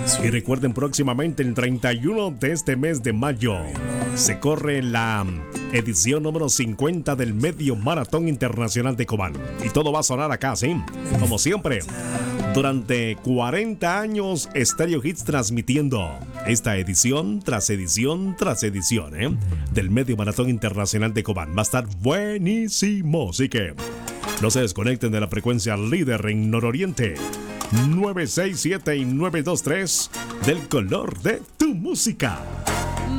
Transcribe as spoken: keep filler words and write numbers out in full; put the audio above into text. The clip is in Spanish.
Y recuerden, próximamente el treinta y uno de este mes de mayo se corre la edición número cincuenta del Medio Maratón Internacional de Cobán. Y todo va a sonar acá, ¿sí? Como siempre. Durante cuarenta años, Stereo Hits transmitiendo esta edición tras edición tras edición, ¿eh? Del Medio Maratón Internacional de Cobán. Va a estar buenísimo, así que no se desconecten de la frecuencia líder en Nororiente. nueve seis siete y nueve dos tres del color de tu música.